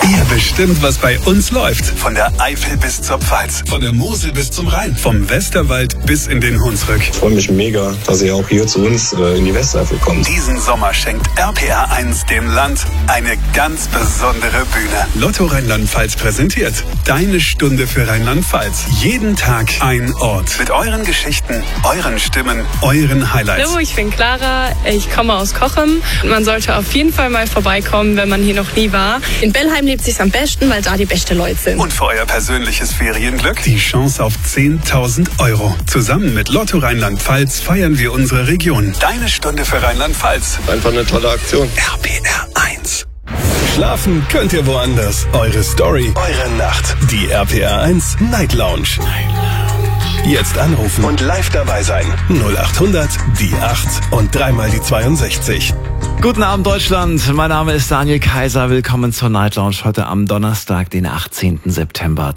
Ihr bestimmt, was bei uns läuft. Von der Eifel bis zur Pfalz, von der Mosel bis zum Rhein, vom Westerwald bis in den Hunsrück. Ich freue mich mega, dass ihr auch hier zu uns in die Westeifel kommt. Diesen Sommer schenkt RPR1 dem Land eine ganz besondere Bühne. Lotto Rheinland-Pfalz präsentiert Deine Stunde für Rheinland-Pfalz. Jeden Tag ein Ort. Mit euren Geschichten, euren Stimmen, euren Highlights. Hallo, ich bin Clara, ich komme aus Cochem. Man sollte auf jeden Fall mal vorbeikommen, wenn man hier noch nie war. In Bellheim lebt sich's am besten, weil da die besten Leute sind. Und für euer persönliches Ferienglück die Chance auf 10.000 €. Zusammen mit Lotto Rheinland-Pfalz feiern wir unsere Region. Deine Stunde für Rheinland-Pfalz. Einfach eine tolle Aktion. RPR1. Schlafen könnt ihr woanders. Eure Story, eure Nacht. Die RPR1 Night Lounge. Jetzt anrufen und live dabei sein. 0800 die 8 und dreimal die 62. Guten Abend Deutschland, mein Name ist Daniel Kaiser, willkommen zur Night Lounge heute am Donnerstag, den 18. September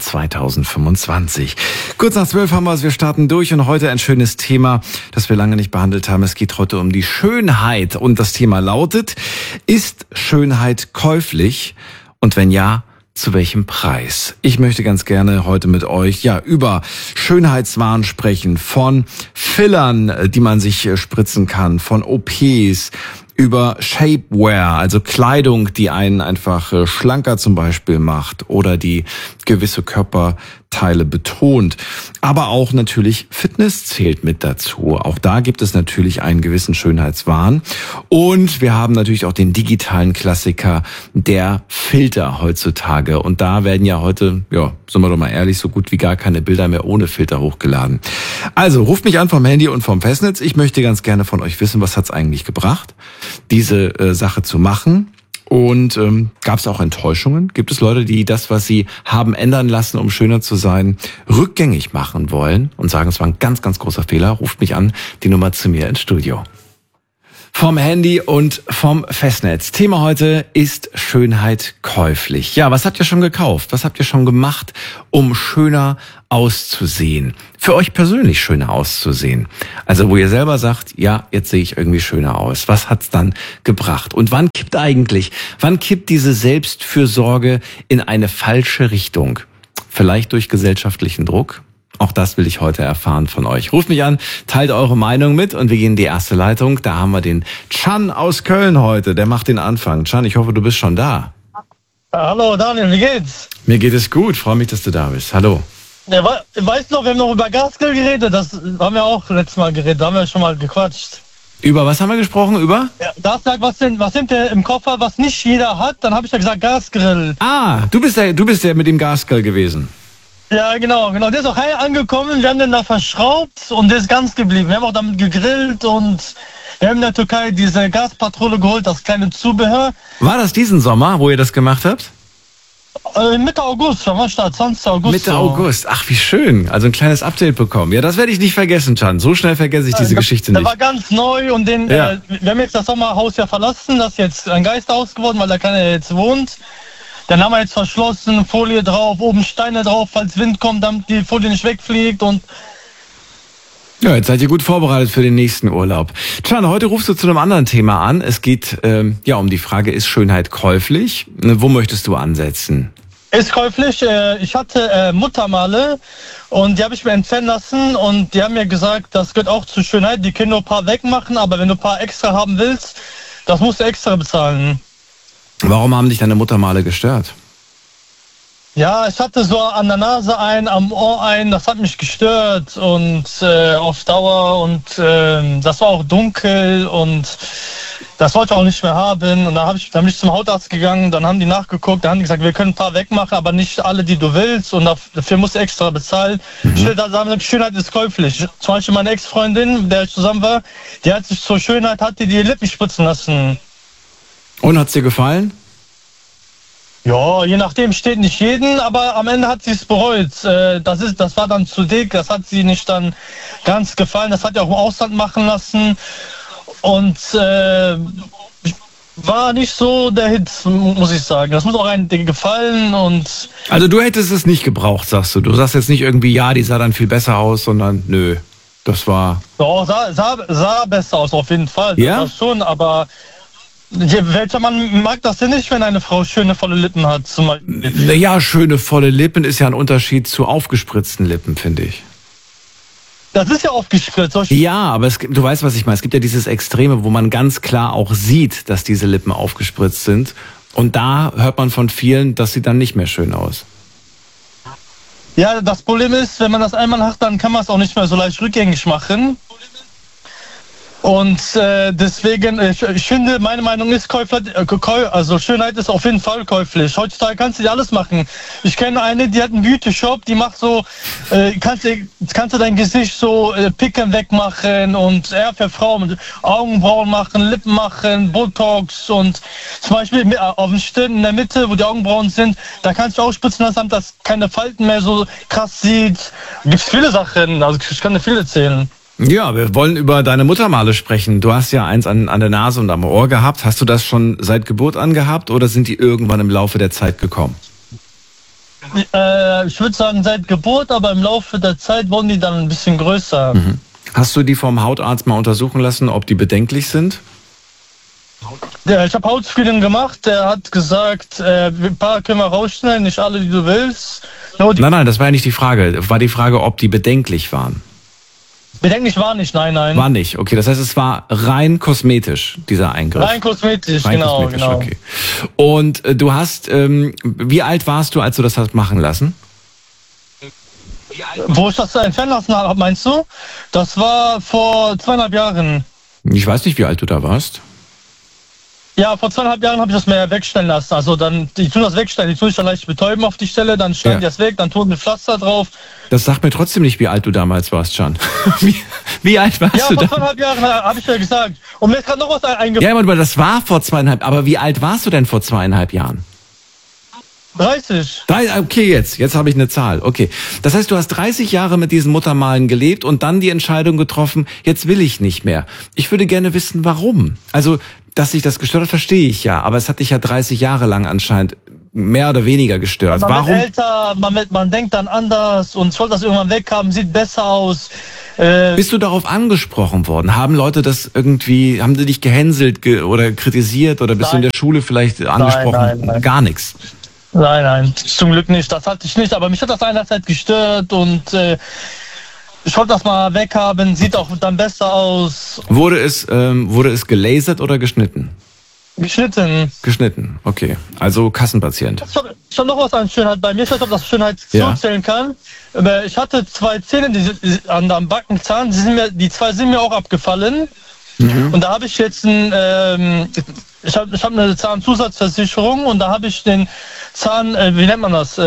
2025. Kurz nach 12 haben wir es, wir starten durch und heute ein schönes Thema, das wir lange nicht behandelt haben. Es geht heute um die Schönheit und das Thema lautet, ist Schönheit käuflich und wenn ja, zu welchem Preis? Ich möchte ganz gerne heute mit euch über Schönheitswahn sprechen, von Fillern, die man sich spritzen kann, von OPs, über Shapewear, also Kleidung, die einen einfach schlanker zum Beispiel macht oder die gewisse Körperteile betont. Aber auch natürlich Fitness zählt mit dazu. Auch da gibt es natürlich einen gewissen Schönheitswahn. Und wir haben natürlich auch den digitalen Klassiker der Filter heutzutage. Und da werden ja heute, sind wir doch mal ehrlich, so gut wie gar keine Bilder mehr ohne Filter hochgeladen. Also ruft mich an vom Handy und vom Festnetz. Ich möchte ganz gerne von euch wissen, was hat's eigentlich gebracht, diese Sache zu machen. Und gab es auch Enttäuschungen? Gibt es Leute, die das, was sie haben ändern lassen, um schöner zu sein, rückgängig machen wollen und sagen, es war ein ganz, ganz großer Fehler? Ruft mich an, die Nummer zu mir ins Studio. Vom Handy und vom Festnetz. Thema heute ist Schönheit käuflich. Ja, was habt ihr schon gekauft? Was habt ihr schon gemacht, um schöner auszusehen? Für euch persönlich schöner auszusehen. Also wo ihr selber sagt, ja, jetzt sehe ich irgendwie schöner aus. Was hat's dann gebracht? Und wann kippt diese Selbstfürsorge in eine falsche Richtung? Vielleicht durch gesellschaftlichen Druck? Auch das will ich heute erfahren von euch. Ruft mich an, teilt eure Meinung mit und wir gehen in die erste Leitung. Da haben wir den Can aus Köln heute. Der macht den Anfang. Can, ich hoffe, du bist schon da. Hallo Daniel, wie geht's? Mir geht es gut. Freue mich, dass du da bist. Hallo. Ja, weißt du noch, wir haben noch über Gasgrill geredet. Das haben wir auch letztes Mal geredet. Da haben wir schon mal gequatscht. Über was haben wir gesprochen? Über? Ja, da hast du gesagt, was sind der im Koffer, was nicht jeder hat? Dann habe ich ja gesagt Gasgrill. Ah, du bist der mit dem Gasgrill gewesen. Ja, genau. Der ist auch heil angekommen, wir haben den da verschraubt und der ist ganz geblieben. Wir haben auch damit gegrillt und wir haben in der Türkei diese Gaspatrone geholt, das kleine Zubehör. War das diesen Sommer, wo ihr das gemacht habt? Mitte August, schon mal Start, 20. August. Mitte August, ach wie schön, also ein kleines Update bekommen. Ja, das werde ich nicht vergessen, Can. So schnell vergesse ich diese Geschichte nicht. Der war ganz neu und wir haben jetzt das Sommerhaus ja verlassen, das ist jetzt ein Geisterhaus geworden, weil da keiner jetzt wohnt. Dann haben wir jetzt verschlossen, Folie drauf, oben Steine drauf, falls Wind kommt, damit die Folie nicht wegfliegt und... Ja, jetzt seid ihr gut vorbereitet für den nächsten Urlaub. Can, heute rufst du zu einem anderen Thema an. Es geht um die Frage, ist Schönheit käuflich? Wo möchtest du ansetzen? Ist käuflich. Ich hatte Muttermale und die habe ich mir entfernen lassen und die haben mir gesagt, das gehört auch zur Schönheit. Die können nur ein paar wegmachen, aber wenn du ein paar extra haben willst, das musst du extra bezahlen. Warum haben dich deine Muttermale gestört? Ja, ich hatte so an der Nase am Ohr das hat mich gestört und auf Dauer und das war auch dunkel und das wollte ich auch nicht mehr haben. Und dann bin ich zum Hautarzt gegangen, dann haben die nachgeguckt, dann haben die gesagt, wir können ein paar wegmachen, aber nicht alle, die du willst und dafür musst du extra bezahlen. Ich will da sagen, Schönheit ist käuflich. Zum Beispiel meine Ex-Freundin, mit der ich zusammen war, die hat sich zur Schönheit, die Lippen spritzen lassen. Und hat's dir gefallen? Ja, je nachdem, steht nicht jeden, aber am Ende hat sie es bereut. Das war dann zu dick, das hat sie nicht dann ganz gefallen. Das hat ja auch im Ausland machen lassen und war nicht so der Hit, muss ich sagen. Das muss auch einem gefallen und... Also du hättest es nicht gebraucht, sagst du. Du sagst jetzt nicht irgendwie, ja, die sah dann viel besser aus, sondern nö, das war... Doch, sah besser aus, auf jeden Fall. Ja? Das schon, aber... Welcher Mann mag das denn nicht, wenn eine Frau schöne, volle Lippen hat? Zum Beispiel? Naja, schöne, volle Lippen ist ja ein Unterschied zu aufgespritzten Lippen, finde ich. Das ist ja aufgespritzt. Ja, aber du weißt, was ich meine. Es gibt ja dieses Extreme, wo man ganz klar auch sieht, dass diese Lippen aufgespritzt sind. Und da hört man von vielen, das sieht dann nicht mehr schön aus. Ja, das Problem ist, wenn man das einmal hat, dann kann man es auch nicht mehr so leicht rückgängig machen. Und deswegen, ich finde, meine Meinung ist, also Schönheit ist auf jeden Fall käuflich. Heutzutage kannst du dir alles machen. Ich kenne eine, die hat einen Beauty-Shop, die macht so, kannst du dein Gesicht so Picken wegmachen und für Frauen Augenbrauen machen, Lippen machen, Botox und zum Beispiel auf den Stirn in der Mitte, wo die Augenbrauen sind, da kannst du auch spritzen lassen, dass keine Falten mehr so krass sieht. Gibt's viele Sachen, also ich kann dir viel erzählen. Ja, wir wollen über deine Muttermale sprechen. Du hast ja eins an der Nase und am Ohr gehabt. Hast du das schon seit Geburt an gehabt oder sind die irgendwann im Laufe der Zeit gekommen? Ich würde sagen seit Geburt, aber im Laufe der Zeit wurden die dann ein bisschen größer. Mhm. Hast du die vom Hautarzt mal untersuchen lassen, ob die bedenklich sind? Ja, ich habe Hautscreening gemacht. Der hat gesagt, ein paar können wir rausschneiden, nicht alle, die du willst. Nein, das war ja nicht die Frage. War die Frage, ob die bedenklich waren. Bedenklich war nicht, nein. War nicht, okay. Das heißt, es war rein kosmetisch, dieser Eingriff. Rein kosmetisch, genau. Okay. Und du hast, wie alt warst du, als du das hast machen lassen? Wo ich das entfernen lassen habe, meinst du? Das war vor 2,5 Jahren. Ich weiß nicht, wie alt du da warst. Ja, vor 2,5 Jahren habe ich das mehr wegstellen lassen. Also die tun das wegstellen, die tun sich dann leicht betäuben auf die Stelle, dann stellen die das weg, dann tun ein Pflaster drauf. Das sagt mir trotzdem nicht, wie alt du damals warst, Can. Wie alt warst du da? Ja, vor 2,5 Jahren habe ich ja gesagt. Und mir ist gerade noch was eingefallen. Ja, aber das war vor 2,5, aber wie alt warst du denn vor 2,5 Jahren? 30. Okay, jetzt habe ich eine Zahl. Okay. Das heißt, du hast 30 Jahre mit diesen Muttermalen gelebt und dann die Entscheidung getroffen, jetzt will ich nicht mehr. Ich würde gerne wissen, warum. Also, dass sich das gestört hat, verstehe ich ja. Aber es hat dich ja 30 Jahre lang anscheinend mehr oder weniger gestört. Man Warum? wird älter, man denkt dann anders und soll das irgendwann weghaben, sieht besser aus. Bist du darauf angesprochen worden? Haben Leute das irgendwie, haben sie dich gehänselt oder kritisiert oder bist du in der Schule vielleicht angesprochen? Nein. Gar nichts. Nein, zum Glück nicht. Das hatte ich nicht, aber mich hat das einerseits gestört und ich wollte das mal weghaben, sieht auch dann besser aus. Wurde es gelasert oder geschnitten? Geschnitten, okay. Also Kassenpatient. Ich habe noch was an Schönheit bei mir. Ich weiß nicht, ob das Schönheit zuzählen kann. Ich hatte 2 Zähne die am Backenzahn, die 2 sind mir auch abgefallen. Mhm. Und da habe ich jetzt ich hab eine Zahnzusatzversicherung und da habe ich den Zahn, wie nennt man das?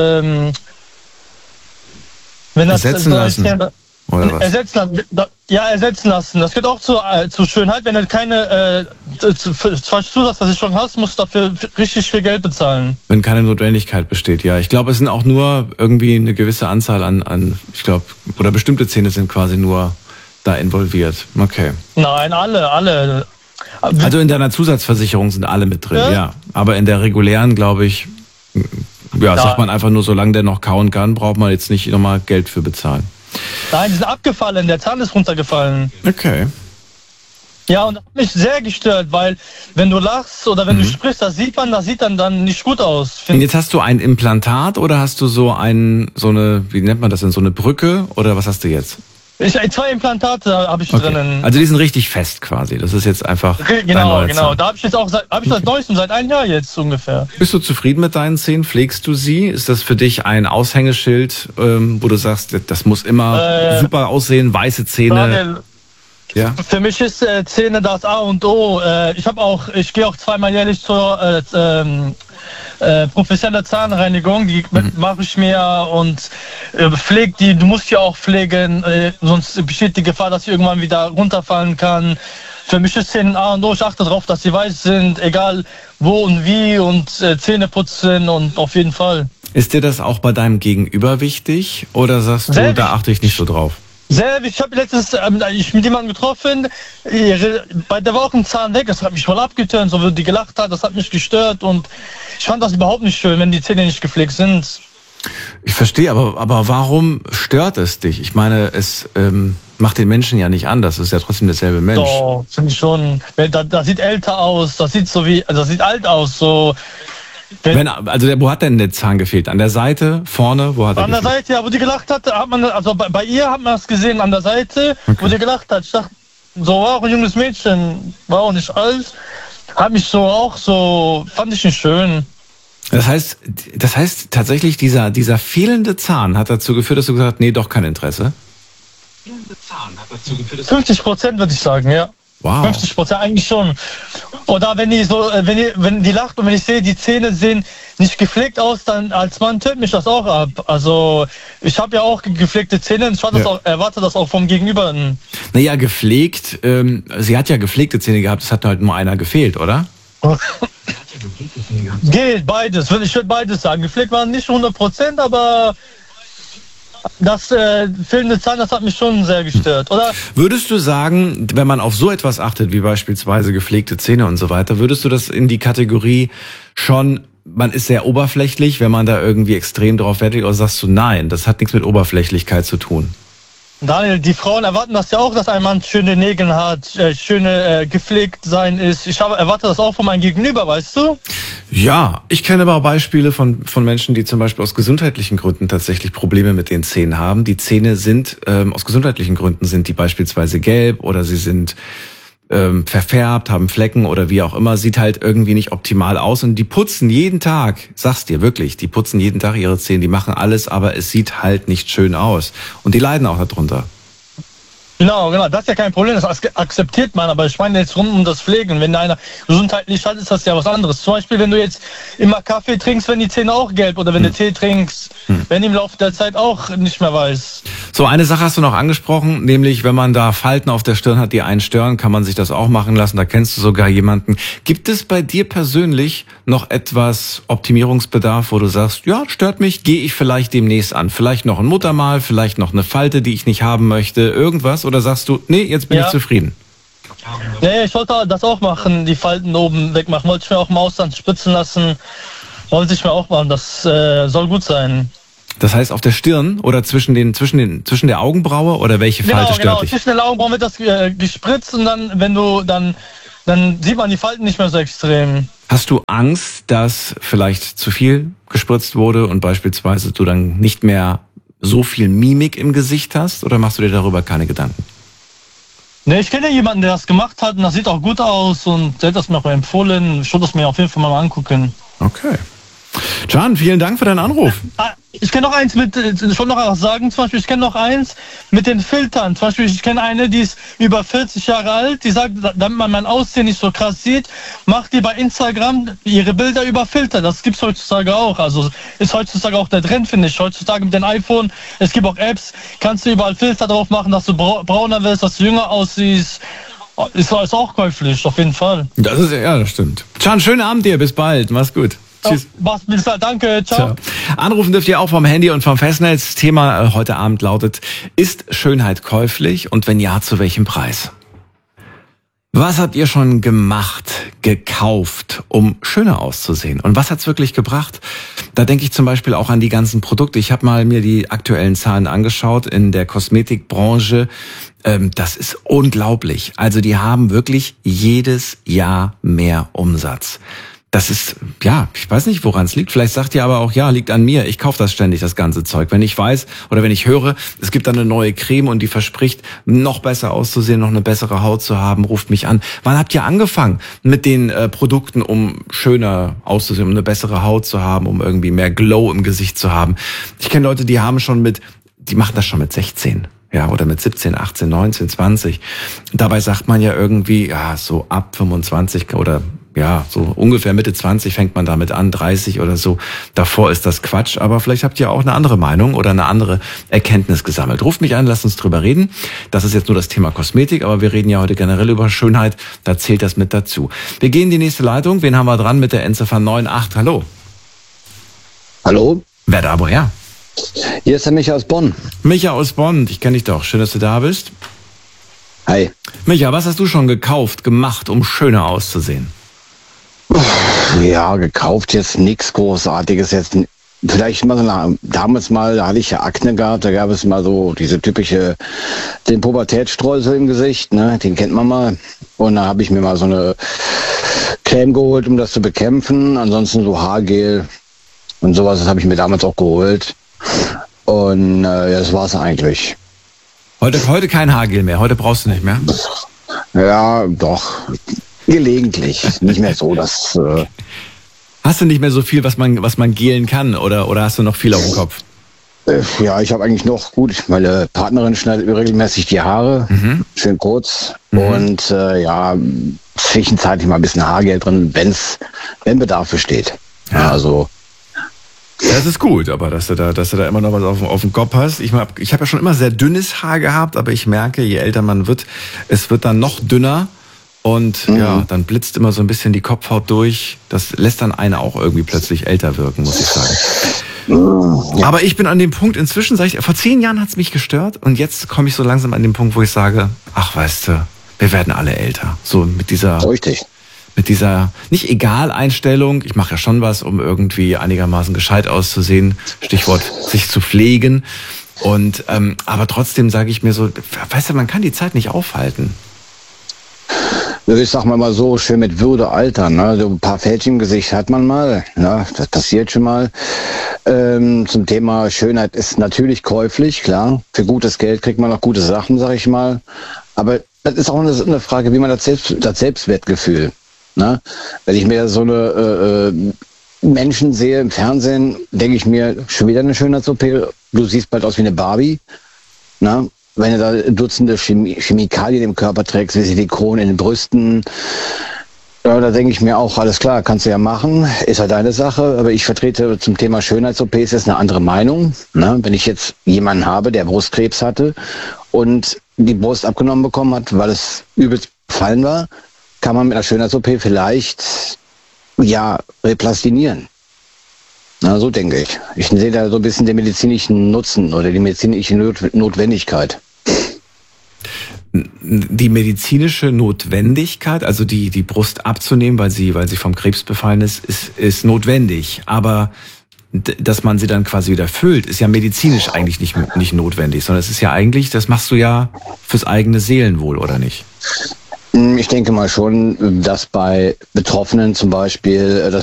Ersetzen lassen. Oder was? Ersetzen lassen. Das gehört auch zu Schönheit. Wenn du keine Zusatzversicherung hast, musst du dafür richtig viel Geld bezahlen. Wenn keine Notwendigkeit besteht, ja. Ich glaube, es sind auch nur irgendwie eine gewisse Anzahl an ich glaube, oder bestimmte Zähne sind quasi nur da involviert. Okay. Nein, alle. Also in deiner Zusatzversicherung sind alle mit drin, ja. Aber in der regulären, glaube ich, sagt man einfach nur, solange der noch kauen kann, braucht man jetzt nicht nochmal Geld für bezahlen. Nein, die sind abgefallen, der Zahn ist runtergefallen. Okay. Ja, und das hat mich sehr gestört, weil wenn du lachst oder wenn du sprichst, das sieht dann nicht gut aus. Und jetzt hast du ein Implantat oder hast du wie nennt man das denn, so eine Brücke oder was hast du jetzt? 2 Implantate habe ich drinnen. Also die sind richtig fest quasi. Das ist jetzt einfach. Genau. Da habe ich jetzt auch seit neuestem, seit 1 Jahr jetzt ungefähr. Bist du zufrieden mit deinen Zähnen? Pflegst du sie? Ist das für dich ein Aushängeschild, wo du sagst, das muss immer super aussehen, weiße Zähne? Daniel, ja? Für mich ist Zähne das A und O. Ich gehe auch 2-mal jährlich zur professionelle Zahnreinigung, die mache ich mir und pflege die. Du musst die auch pflegen, sonst besteht die Gefahr, dass sie irgendwann wieder runterfallen kann. Für mich ist Zähne A und O. Ich achte darauf, dass sie weiß sind, egal wo und wie und Zähne putzen und auf jeden Fall. Ist dir das auch bei deinem Gegenüber wichtig oder sagst du, da achte ich nicht so drauf? Ich habe letztens mit jemandem getroffen, der war auch ein Zahn weg, das hat mich voll abgetönt, so wie die gelacht hat, das hat mich gestört und ich fand das überhaupt nicht schön, wenn die Zähne nicht gepflegt sind. Ich verstehe, aber warum stört es dich? Ich meine, macht den Menschen ja nicht anders. Das ist ja trotzdem derselbe Mensch. Doch, finde ich schon. Das sieht älter aus, das sieht das sieht alt aus, so. Wo hat denn der Zahn gefehlt? An der Seite, vorne, wo hat er gefehlt? An der Seite, ja, wo die gelacht hat, hat man, also bei ihr hat man das gesehen, an der Seite, wo die gelacht hat. Ich dachte, so war auch ein junges Mädchen, war auch nicht alt, hat mich fand ich nicht schön. Das heißt tatsächlich, dieser fehlende Zahn hat dazu geführt, dass du gesagt hast, nee, doch kein Interesse? 50% würde ich sagen, ja. Wow. 50% eigentlich schon. Oder wenn die lacht und wenn ich sehe, die Zähne sehen nicht gepflegt aus, dann als Mann tönt mich das auch ab. Also ich habe ja auch gepflegte Zähne und ich erwarte das auch vom Gegenüber. Naja, gepflegt, sie hat ja gepflegte Zähne gehabt, es hat halt nur einer gefehlt, oder? Geht, beides. Ich würde beides sagen. Gepflegt waren nicht 100%, aber das fehlende Zahn, das hat mich schon sehr gestört, oder? Würdest du sagen, wenn man auf so etwas achtet, wie beispielsweise gepflegte Zähne und so weiter, würdest du das in die Kategorie schon, man ist sehr oberflächlich, wenn man da irgendwie extrem drauf Wert legt, oder sagst du, nein, das hat nichts mit Oberflächlichkeit zu tun? Daniel, die Frauen erwarten das ja auch, dass ein Mann schöne Nägel hat, gepflegt sein ist. Ich erwarte das auch von meinem Gegenüber, weißt du? Ja, ich kenne aber auch Beispiele von Menschen, die zum Beispiel aus gesundheitlichen Gründen tatsächlich Probleme mit den Zähnen haben. Die Zähne sind, aus gesundheitlichen Gründen sind die beispielsweise gelb oder sie sind verfärbt, haben Flecken oder wie auch immer, sieht halt irgendwie nicht optimal aus und die putzen jeden Tag, sag's dir wirklich, die putzen jeden Tag ihre Zähne, die machen alles, aber es sieht halt nicht schön aus und die leiden auch darunter. Genau, das ist ja kein Problem, das akzeptiert man, aber ich meine jetzt rund um das Pflegen. Wenn einer gesundheitlich hat, ist das ja was anderes. Zum Beispiel, wenn du jetzt immer Kaffee trinkst, werden die Zähne auch gelb oder wenn du Tee trinkst, werden die im Laufe der Zeit auch nicht mehr weiß. So, eine Sache hast du noch angesprochen, nämlich wenn man da Falten auf der Stirn hat, die einen stören, kann man sich das auch machen lassen, da kennst du sogar jemanden. Gibt es bei dir persönlich noch etwas Optimierungsbedarf, wo du sagst, ja, stört mich, gehe ich vielleicht demnächst an? Vielleicht noch ein Muttermal, vielleicht noch eine Falte, die ich nicht haben möchte, irgendwas? Oder sagst du, nee, jetzt bin ich zufrieden? Nee, ich wollte das auch machen, die Falten oben wegmachen. Wollte ich mir auch im Ausland spritzen lassen. Wollte ich mir auch machen, das soll gut sein. Das heißt auf der Stirn oder zwischen der Augenbraue oder welche Falte stört dich? Zwischen den Augenbrauen wird das gespritzt und dann, dann sieht man die Falten nicht mehr so extrem. Hast du Angst, dass vielleicht zu viel gespritzt wurde und beispielsweise du dann nicht mehr so viel Mimik im Gesicht hast oder machst du dir darüber keine Gedanken? Ne, ich kenne ja jemanden, der das gemacht hat und das sieht auch gut aus und der hat das mir auch empfohlen. Ich würde das mir auf jeden Fall mal angucken. Okay. Can, vielen Dank für deinen Anruf. Ich kenne noch eins ich wollte noch was sagen, zum Beispiel, ich kenne noch eins mit den Filtern. Zum Beispiel, ich kenne eine, die ist über 40 Jahre alt, die sagt, damit man mein Aussehen nicht so krass sieht, macht die bei Instagram ihre Bilder über Filter. Das gibt's heutzutage auch. Also ist heutzutage auch der Trend, finde ich. Heutzutage mit dem iPhone, es gibt auch Apps, kannst du überall Filter drauf machen, dass du brauner wirst, dass du jünger aussiehst. Ist auch käuflich, auf jeden Fall. Das stimmt. Can, schönen Abend dir, bis bald, mach's gut. Tschüss. Danke, ciao. Anrufen dürft ihr auch vom Handy und vom Festnetz. Thema heute Abend lautet, ist Schönheit käuflich und wenn ja, zu welchem Preis? Was habt ihr schon gekauft, um schöner auszusehen? Und was hat's wirklich gebracht? Da denke ich zum Beispiel auch an die ganzen Produkte. Ich habe mal mir die aktuellen Zahlen angeschaut in der Kosmetikbranche. Das ist unglaublich. Also die haben wirklich jedes Jahr mehr Umsatz. Das ist, ja, ich weiß nicht, woran es liegt. Vielleicht sagt ihr aber auch, ja, liegt an mir. Ich kaufe das ständig, das ganze Zeug. Wenn ich weiß oder wenn ich höre, es gibt dann eine neue Creme und die verspricht, noch besser auszusehen, noch eine bessere Haut zu haben, ruft mich an. Wann habt ihr angefangen mit den Produkten, um schöner auszusehen, um eine bessere Haut zu haben, um irgendwie mehr Glow im Gesicht zu haben? Ich kenne Leute, die machen das schon mit 16. Ja, oder mit 17, 18, 19, 20. Dabei sagt man ja irgendwie, ja, so ab 25 oder ja, so ungefähr Mitte 20 fängt man damit an, 30 oder so. Davor ist das Quatsch, aber vielleicht habt ihr auch eine andere Meinung oder eine andere Erkenntnis gesammelt. Ruft mich an, lasst uns drüber reden. Das ist jetzt nur das Thema Kosmetik, aber wir reden ja heute generell über Schönheit, da zählt das mit dazu. Wir gehen in die nächste Leitung. Wen haben wir dran mit der Endziffer 98? Hallo. Hallo. Wer da woher? Hier ist der Micha aus Bonn. Micha aus Bonn, ich kenne dich doch. Schön, dass du da bist. Hi. Micha, was hast du schon gekauft, gemacht, um schöner auszusehen? Ja, gekauft jetzt nichts Großartiges, jetzt vielleicht mal damals mal, da hatte ich ja Akne gehabt, da gab es mal so diese typische, den Pubertätsstreusel im Gesicht, ne, den kennt man mal. Und da habe ich mir mal so eine Creme geholt, um das zu bekämpfen. Ansonsten so Haargel und sowas, das habe ich mir damals auch geholt. Und ja, das war's eigentlich. Heute kein Haargel mehr, heute brauchst du nicht mehr? Ja, doch. Gelegentlich. Nicht mehr so, dass... Hast du nicht mehr so viel, was man gelen kann, oder hast du noch viel auf dem Kopf? Ja, ich habe eigentlich noch, gut, meine Partnerin schneidet mir regelmäßig die Haare, schön kurz. Und ja, zwischenzeitlich mal ein bisschen Haargel drin, wenn Bedarf besteht. Ja, also... Das ist gut, aber dass du da immer noch was auf dem Kopf hast. Ich habe ja schon immer sehr dünnes Haar gehabt, aber ich merke, je älter man wird, es wird dann noch dünner und ja, dann blitzt immer so ein bisschen die Kopfhaut durch. Das lässt dann einen auch irgendwie plötzlich älter wirken, muss ich sagen. Ja. Aber ich bin an dem Punkt inzwischen, vor 10 Jahren hat's mich gestört und jetzt komme ich so langsam an den Punkt, wo ich sage, ach weißt du, wir werden alle älter. So mit dieser... Richtig. Mit dieser nicht Egal-Einstellung, ich mache ja schon was, um irgendwie einigermaßen gescheit auszusehen, Stichwort sich zu pflegen. Und aber trotzdem sage ich mir so, weißt du, man kann die Zeit nicht aufhalten. Ich sag mal so, schön mit Würde altern. Ne? So ein paar Fältchen im Gesicht hat man mal, ne? Das passiert schon mal. Zum Thema Schönheit ist natürlich käuflich, klar. Für gutes Geld kriegt man auch gute Sachen, sag ich mal. Aber das ist auch eine Frage, wie man das Selbstwertgefühl. Na, wenn ich mir so eine Menschen sehe im Fernsehen, denke ich mir, schon wieder eine Schönheits-OP, du siehst bald aus wie eine Barbie. Na, wenn du da Dutzende Chemikalien im Körper trägst, wie Silikon in den Brüsten, ja, da denke ich mir auch, alles klar, kannst du ja machen, ist ja deine Sache, aber ich vertrete zum Thema Schönheits-OPs jetzt eine andere Meinung. Na, wenn ich jetzt jemanden habe, der Brustkrebs hatte und die Brust abgenommen bekommen hat, weil es übelst befallen war, kann man mit einer Schönheits-OP vielleicht, ja, replastinieren. Na, so denke ich. Ich sehe da so ein bisschen den medizinischen Nutzen oder die medizinische Notwendigkeit. Die medizinische Notwendigkeit, also die Brust abzunehmen, weil sie vom Krebs befallen ist notwendig. Aber dass man sie dann quasi wieder füllt, ist ja medizinisch eigentlich nicht notwendig, sondern es ist ja eigentlich, das machst du ja fürs eigene Seelenwohl, oder nicht? Ich denke mal schon, dass bei Betroffenen zum Beispiel das